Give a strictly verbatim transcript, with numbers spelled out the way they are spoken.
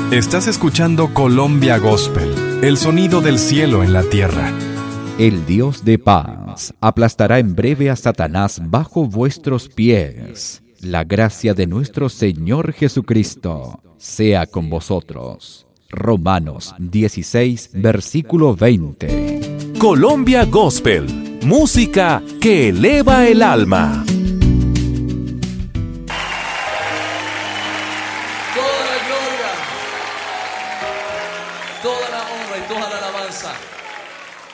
Estás escuchando Colombia Gospel, el sonido del cielo en la tierra. El Dios de paz aplastará en breve a Satanás bajo vuestros pies. La gracia de nuestro Señor Jesucristo sea con vosotros. Romanos dieciséis, versículo veinte. Colombia Gospel, música que eleva el alma.